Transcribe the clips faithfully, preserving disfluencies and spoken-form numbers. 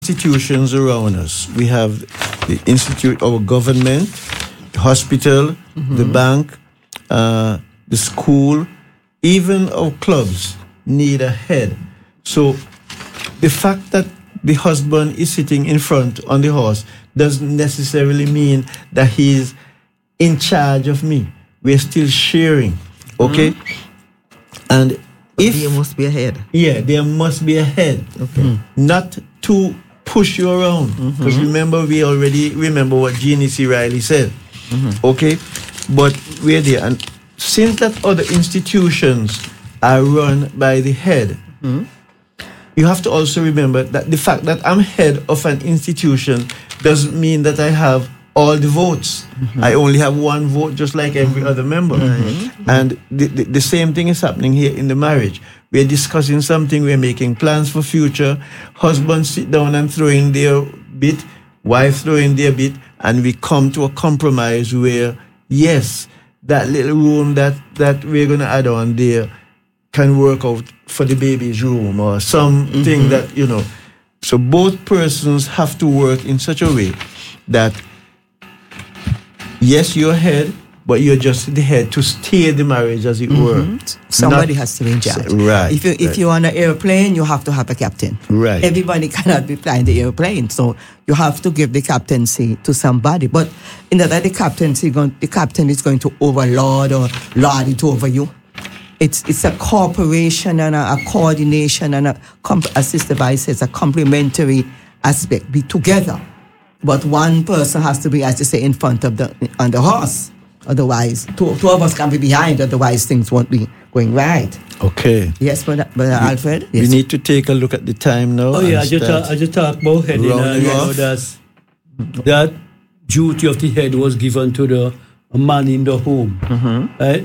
institutions around us. We have the institute, our government, the hospital, mm-hmm. the bank, uh, the school, even our clubs need a head. So the fact that the husband is sitting in front on the horse doesn't necessarily mean that he's in charge of me. We're still sharing, okay? Mm-hmm. And but if there must be a head. Yeah, there must be a head. Okay. Mm. Not to push you around. Because mm-hmm. remember, we already remember what Jeannie C. Riley said. Mm-hmm. Okay? But we're there. And since that other institutions are run by the head, mm-hmm. you have to also remember that the fact that I'm head of an institution doesn't mean that I have all the votes. Mm-hmm. I only have one vote, just like every other member. Mm-hmm. And the, the, the same thing is happening here in the marriage. We're discussing something, we're making plans for future. Husbands sit down and throw in their bit, wife throw in their bit, and we come to a compromise where, yes, that little room that, that we're going to add on there can work out for the baby's room or something mm-hmm. that, you know. So both persons have to work in such a way that yes, you're head, but you're just the head to steer the marriage, as it mm-hmm. were. Somebody Not, has to be in charge. Right. If, you, if right. you're on an airplane, you have to have a captain. Right. Everybody cannot be flying the airplane, so you have to give the captaincy to somebody. But in that, the captaincy, going, the captain is going to overlord or lord it over you. It's it's a cooperation and a, a coordination and a, as Sister Vice says, a complementary aspect. Be together. But one person has to be, as you say, in front of the on the horse. Otherwise, two, two of us can be behind. Otherwise, things won't be going right. Okay. Yes, Brother, brother Alfred. We Yes. need to take a look at the time now. Oh yeah, I just talk, I just talk about head. You know, you know, that's, that duty of the head was given to the a man in the home, mm-hmm. right?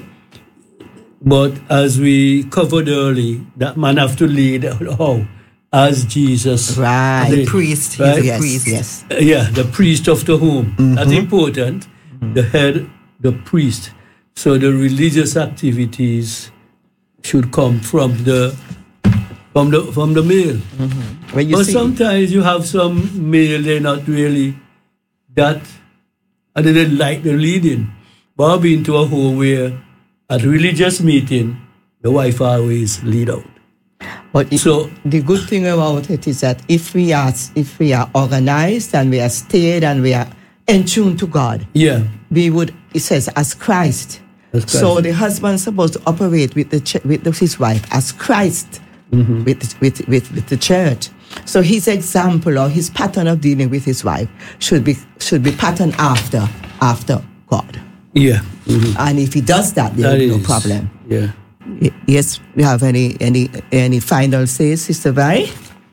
But as we covered early, that man have to lead how. As Jesus. Right. The priest. Right? He's a Yes, priest. yes. Uh, yeah, the priest of the home. Mm-hmm. That's important. Mm-hmm. The head, the priest. So the religious activities should come from the from the from the male. Mm-hmm. When you but see, sometimes you have some male, they're not really that, and they don't like the leading. But I've been to a home where at religious meeting, the wife always lead out. But it, so the good thing about it is that if we are if we are organized and we are stayed and we are in tune to God, yeah, we would. It says as Christ. As Christ. So the husband's supposed to operate with the ch- with the, his wife as Christ mm-hmm. with, with with with the church. So his example or his pattern of dealing with his wife should be should be patterned after after God. Yeah, mm-hmm. And if he does that, there that will be no is, problem. Yeah. Yes, we have any any any final say, Sister Vi?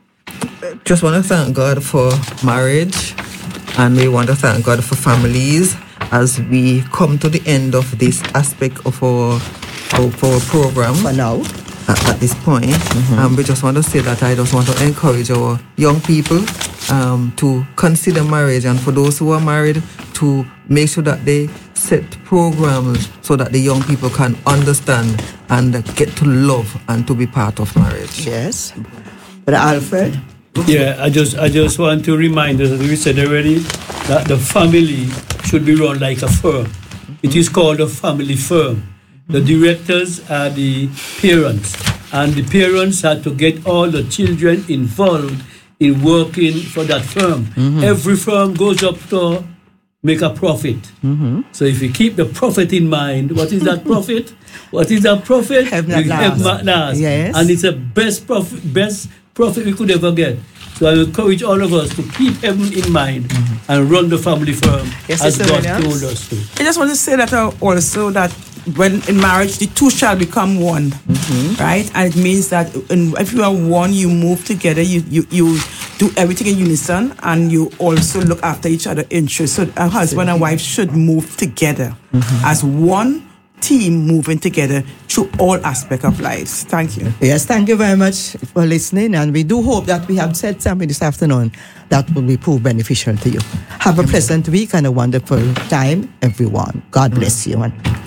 Just want to thank God for marriage, and we want to thank God for families as we come to the end of this aspect of our of our program. For now, at, at this point, mm-hmm. um, we just want to say that I just want to encourage our young people um, to consider marriage, and for those who are married, to make sure that they set programs so that the young people can understand and get to love and to be part of marriage. Yes. But Alfred? Yeah, I just I just want to remind us, as we said already, that the family should be run like a firm. Mm-hmm. It is called a family firm. Mm-hmm. The directors are the parents, and the parents have to get all the children involved in working for that firm. Mm-hmm. Every firm goes up to make a profit. Mm-hmm. So if you keep the profit in mind, what is that profit? What is that profit? Heaven at last. Heaven at last. Yes. And it's the best profit, best profit we could ever get. So I encourage all of us to keep heaven in mind mm-hmm. and run the family firm yes, as God Williams? told us to. I just want to say that uh, also that when in marriage, the two shall become one, mm-hmm. right? And it means that in, if you are one, you move together, you, you, you do everything in unison, and you also look after each other's interests. So a husband and wife should move together mm-hmm. as one team, moving together through all aspects of lives. Thank you. Yes, thank you very much for listening, and we do hope that we have said something this afternoon that will be proved beneficial to you. Have a pleasant week and a wonderful time, everyone. God bless you.